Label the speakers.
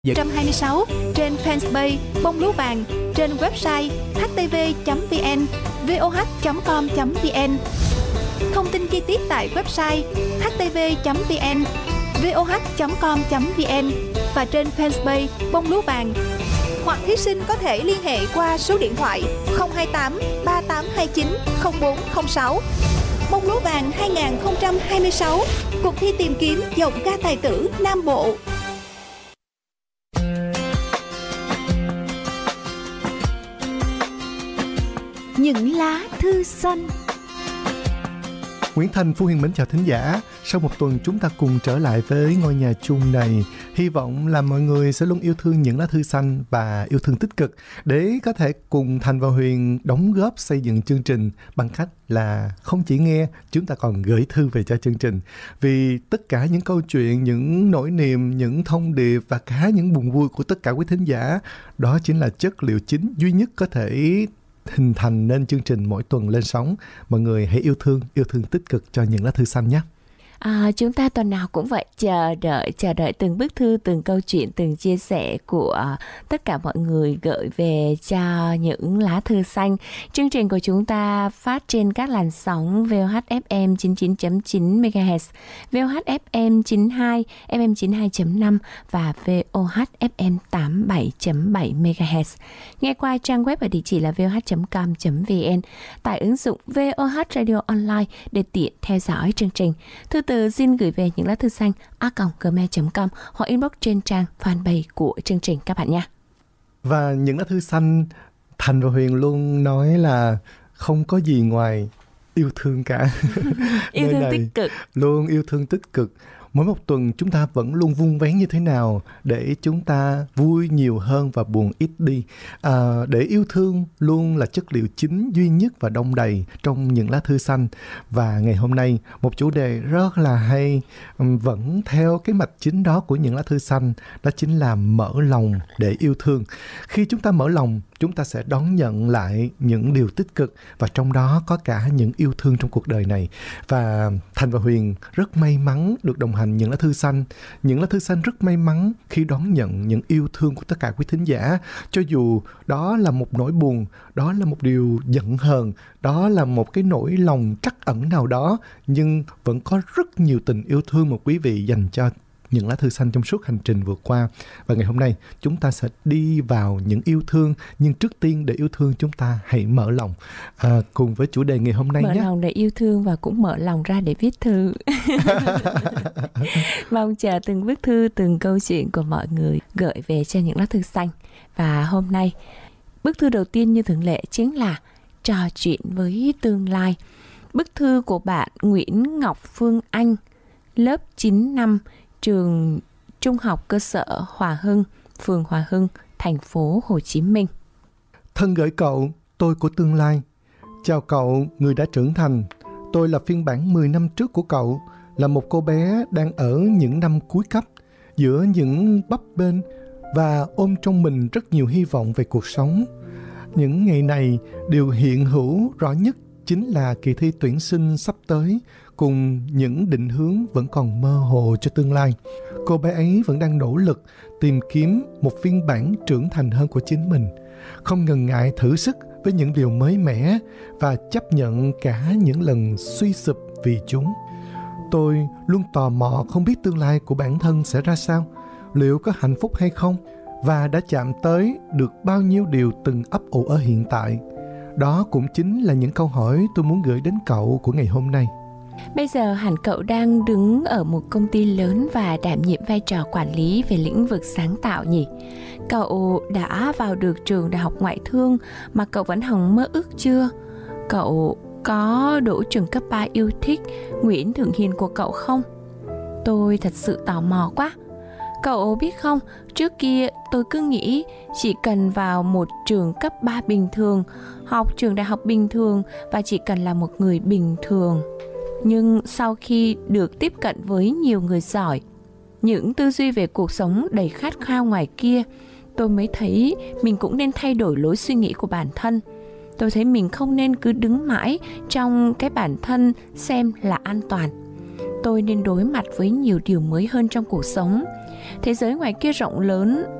Speaker 1: 126 trên fanpage Bông Lúa Vàng, trên website htv.vn, voh.com.vn. Thông tin chi tiết tại website htv.vn, voh.com.vn và trên fanpage Bông Lúa Vàng. Hoặc thí sinh có thể liên hệ qua số điện thoại 028 3829 0406. Bông Lúa Vàng 2026, cuộc thi tìm kiếm giọng ca tài tử Nam Bộ.
Speaker 2: Những lá thư xanh.
Speaker 3: Nguyễn Thành, Phú Hiền mến chào thính giả. Sau một tuần chúng ta cùng trở lại với ngôi nhà chung này. Hy vọng là mọi người sẽ luôn yêu thương những lá thư xanh và yêu thương tích cực để có thể cùng Thành và Huyền đóng góp xây dựng chương trình bằng cách là không chỉ nghe, chúng ta còn gửi thư về cho chương trình. Vì tất cả những câu chuyện, những nỗi niềm, những thông điệp và cả những buồn vui của tất cả quý thính giả, đó chính là chất liệu chính duy nhất có thể hình thành nên chương trình mỗi tuần lên sóng. Mọi người hãy yêu thương tích cực cho những lá thư xanh nhé.
Speaker 2: Chúng ta tuần nào cũng vậy, chờ đợi từng bức thư, từng câu chuyện, từng chia sẻ của tất cả mọi người gửi về cho những lá thư xanh. Chương trình của chúng ta phát trên các làn sóng VOH-FM 99.9 MHz, VOH-FM 92, FM 92.5 và VOH-FM 87.7 MHz. Nghe qua trang web ở địa chỉ là voh.com.vn, tải ứng dụng VOH Radio Online để tiện theo dõi chương trình. Thư từ xin gửi về những lá thư xanh a@gmail.com hoặc inbox trên trang fanpage của chương trình các bạn nha.
Speaker 3: Và những lá thư xanh, Thành và Huyền luôn nói là không có gì ngoài yêu thương cả.
Speaker 2: Yêu thương tích cực.
Speaker 3: Luôn yêu thương tích cực. Mỗi một tuần chúng ta vẫn luôn vun vén như thế nào để chúng ta vui nhiều hơn và buồn ít đi. Để yêu thương luôn là chất liệu chính duy nhất và đong đầy trong những lá thư xanh. Và ngày hôm nay một chủ đề rất là hay, vẫn theo cái mạch chính đó của những lá thư xanh, đó chính là mở lòng để yêu thương. Khi chúng ta mở lòng, chúng ta sẽ đón nhận lại những điều tích cực và trong đó có cả những yêu thương trong cuộc đời này. Và Thành và Huyền rất may mắn được đồng hành những lá thư xanh. Những lá thư xanh rất may mắn khi đón nhận những yêu thương của tất cả quý thính giả. Cho dù đó là một nỗi buồn, đó là một điều giận hờn, đó là một cái nỗi lòng trắc ẩn nào đó, nhưng vẫn có rất nhiều tình yêu thương mà quý vị dành cho những lá thư xanh trong suốt hành trình vừa qua. Và ngày hôm nay chúng ta sẽ đi vào những yêu thương, nhưng trước tiên để yêu thương chúng ta hãy mở lòng. Cùng với chủ đề ngày hôm nay
Speaker 2: mở
Speaker 3: nhé.
Speaker 2: Mở lòng để yêu thương và cũng mở lòng ra để viết thư. Mong chờ từng bức thư, từng câu chuyện của mọi người gửi về cho những lá thư xanh. Và hôm nay bức thư đầu tiên như thường lệ chính là trò chuyện với tương lai. Bức thư của bạn Nguyễn Ngọc Phương Anh, lớp 9 năm, trường Trung học cơ sở Hòa Hưng, phường Hòa Hưng, thành phố Hồ Chí Minh.
Speaker 3: Thân gửi cậu, tôi của tương lai. Chào cậu, người đã trưởng thành. Tôi là phiên bản 10 năm trước của cậu, là một cô bé đang ở những năm cuối cấp, giữa những bấp bênh và ôm trong mình rất nhiều hy vọng về cuộc sống. Những ngày này, điều hiện hữu rõ nhất chính là kỳ thi tuyển sinh sắp tới, cùng những định hướng vẫn còn mơ hồ cho tương lai. Cô bé ấy vẫn đang nỗ lực tìm kiếm một phiên bản trưởng thành hơn của chính mình, không ngần ngại thử sức với những điều mới mẻ và chấp nhận cả những lần suy sụp vì chúng. Tôi luôn tò mò không biết tương lai của bản thân sẽ ra sao, liệu có hạnh phúc hay không, và đã chạm tới được bao nhiêu điều từng ấp ủ ở hiện tại. Đó cũng chính là những câu hỏi tôi muốn gửi đến cậu của ngày hôm nay.
Speaker 2: Bây giờ hẳn cậu đang đứng ở một công ty lớn và đảm nhiệm vai trò quản lý về lĩnh vực sáng tạo nhỉ? Cậu đã vào được trường đại học ngoại thương mà cậu vẫn hằng mơ ước chưa? Cậu có đỗ trường cấp 3 yêu thích Nguyễn Thượng Hiền của cậu không? Tôi thật sự tò mò quá. Cậu biết không, trước kia tôi cứ nghĩ chỉ cần vào một trường cấp 3 bình thường, học trường đại học bình thường và chỉ cần là một người bình thường. Nhưng sau khi được tiếp cận với nhiều người giỏi, những tư duy về cuộc sống đầy khát khao ngoài kia, tôi mới thấy mình cũng nên thay đổi lối suy nghĩ của bản thân. Tôi thấy mình không nên cứ đứng mãi trong cái bản thân xem là an toàn. tôi nên đối mặt với nhiều điều mới hơn trong cuộc sống. Thế giới ngoài kia rộng lớn,